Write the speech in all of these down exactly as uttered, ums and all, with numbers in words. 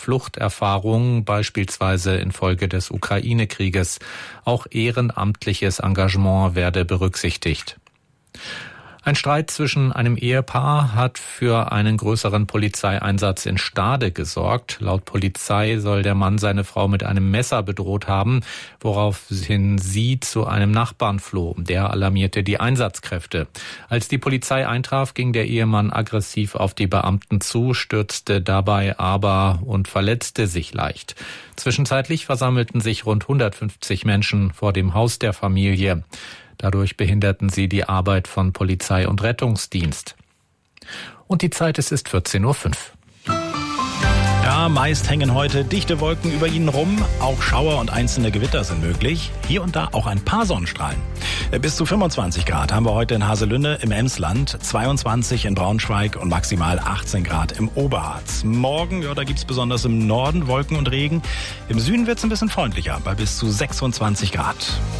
Fluchterfahrung, beispielsweise infolge des Ukraine-Krieges. Auch ehrenamtliches Engagement werde berücksichtigt. Ein Streit zwischen einem Ehepaar hat für einen größeren Polizeieinsatz in Stade gesorgt. Laut Polizei soll der Mann seine Frau mit einem Messer bedroht haben, woraufhin sie zu einem Nachbarn floh. Der alarmierte die Einsatzkräfte. Als die Polizei eintraf, ging der Ehemann aggressiv auf die Beamten zu, stürzte dabei aber und verletzte sich leicht. Zwischenzeitlich versammelten sich rund hundertfünfzig Menschen vor dem Haus der Familie. Dadurch behinderten sie die Arbeit von Polizei und Rettungsdienst. Und die Zeit, es ist vierzehn Uhr fünf. Ja, meist hängen heute dichte Wolken über ihnen rum. Auch Schauer und einzelne Gewitter sind möglich. Hier und da auch ein paar Sonnenstrahlen. Bis zu fünfundzwanzig Grad haben wir heute in Haselünne im Emsland, zweiundzwanzig in Braunschweig und maximal achtzehn Grad im Oberharz. Morgen, ja, da gibt's besonders im Norden Wolken und Regen. Im Süden wird's ein bisschen freundlicher, bei bis zu sechsundzwanzig Grad.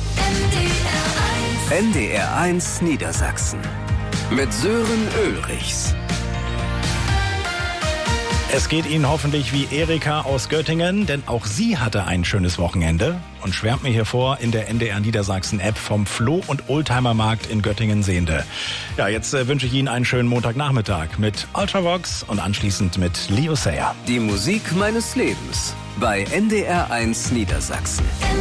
N D R eins Niedersachsen mit Sören Ulrichs. Es geht Ihnen hoffentlich wie Erika aus Göttingen, denn auch sie hatte ein schönes Wochenende und schwärmt mir hier vor in der N D R Niedersachsen App vom Floh- und Oldtimermarkt in Göttingen-Sehnde. Ja, jetzt äh, wünsche ich Ihnen einen schönen Montagnachmittag mit Ultravox und anschließend mit Leo Sayer. Die Musik meines Lebens bei N D R eins Niedersachsen.